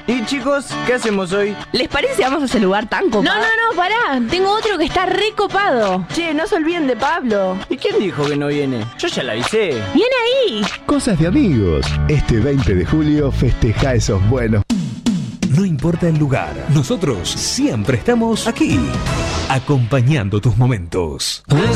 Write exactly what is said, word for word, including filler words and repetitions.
Y chicos, ¿qué hacemos hoy? ¿Les parece si vamos a ese lugar tan copado? No, no, no, pará. Tengo otro que está recopado. Che, no se olviden de Pablo. ¿Y quién dijo que no viene? Yo ya la avisé. ¡Viene ahí! Cosas de amigos. Este veinte de julio festeja esos buenos. No importa el lugar, nosotros siempre estamos aquí, acompañando tus momentos.